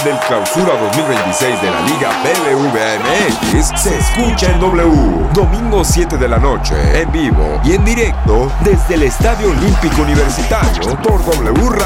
del Clausura 2026 de la Liga BBVA MX se escucha en W. Domingo 7 de la noche, en vivo y en directo desde el Estadio Olímpico Universitario por W Radio.